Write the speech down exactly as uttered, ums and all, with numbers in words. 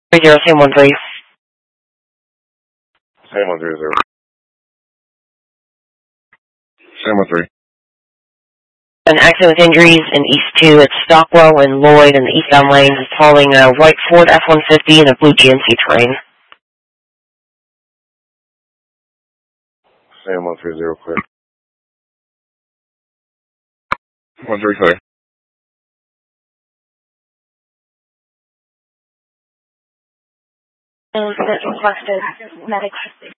three zero, Sam one three. Sam one three zero. Sam one three. An accident with injuries in East two at Stockwell and Lloyd in the eastbound lanes is hauling a white Ford F one fifty and a blue G M C Terrain. Sam one three zero, clear. one three clear. Requested medic